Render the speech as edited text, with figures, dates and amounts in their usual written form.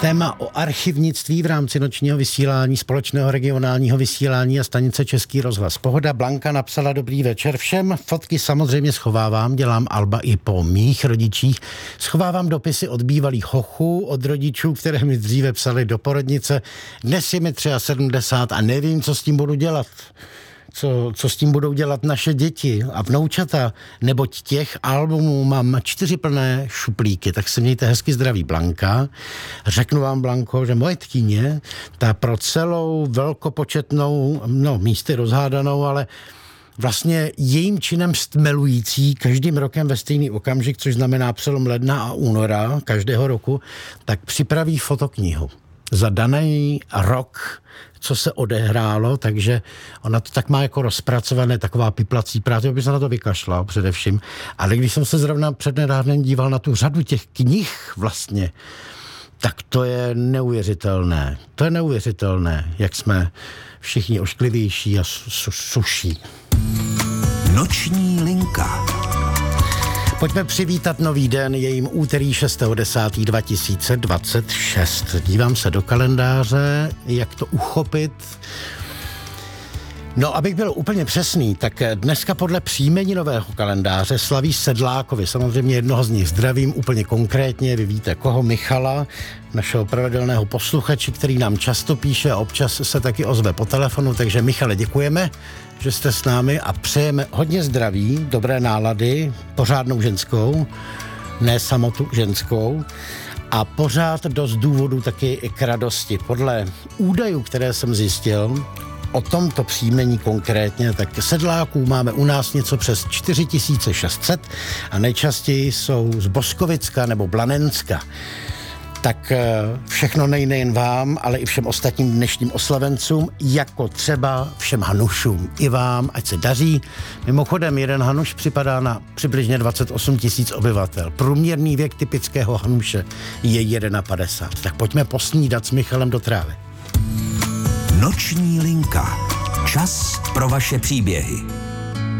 Téma o archivnictví v rámci nočního vysílání, společného regionálního vysílání a stanice Český rozhlas Pohoda. Blanka napsala: dobrý večer všem, fotky samozřejmě schovávám, dělám alba i po mých rodičích. Schovávám dopisy od bývalých hochů, od rodičů, které mi dříve psali do porodnice. Dnes je mi 73 a nevím, co s tím budu dělat. Co s tím budou dělat naše děti a vnoučata, neboť těch albumů mám 4 plné šuplíky. Tak se mějte hezky, zdraví Blanka. Řeknu vám, Blanko, že moje tchýně, ta pro celou velkopočetnou, místy rozhádanou, ale vlastně jejím činem stmelující každým rokem ve stejný okamžik, což znamená přelom ledna a února každého roku, tak připraví fotoknihu za daný rok, co se odehrálo, takže ona to tak má jako rozpracované, taková piplací práce, by se na to vykašlal především. Ale když jsem se zrovna přednedávnem díval na tu řadu těch knih vlastně, tak to je neuvěřitelné. To je neuvěřitelné, jak jsme všichni ošklivější a suší. Noční linka. Pojďme přivítat nový den, je jim úterý 6.10.2026. Dívám se do kalendáře, jak to uchopit. No, abych byl úplně přesný, tak dneska podle příjmeninového kalendáře slaví Sedlákovi. Samozřejmě jednoho z nich zdravím úplně konkrétně, vy víte koho, Michala, našeho pravidelného posluchače, který nám často píše a občas se taky ozve po telefonu, takže Michale, děkujeme, že jste s námi a přejeme hodně zdraví, dobré nálady, pořádnou ženskou, ne samotu ženskou, a pořád dost důvodů taky k radosti. Podle údajů, které jsem zjistil o tomto příjmení konkrétně, tak sedláků máme u nás něco přes 4600 a nejčastěji jsou z Boskovicka nebo Blanenska. Tak všechno nejen vám, ale i všem ostatním dnešním oslavencům, jako třeba všem hanušům. I vám, ať se daří. Mimochodem, jeden hanuš připadá na přibližně 28 000 obyvatel. Průměrný věk typického hanuše je 51. Tak pojďme posnídat s Michalem do trávy. Noční linka. Čas pro vaše příběhy.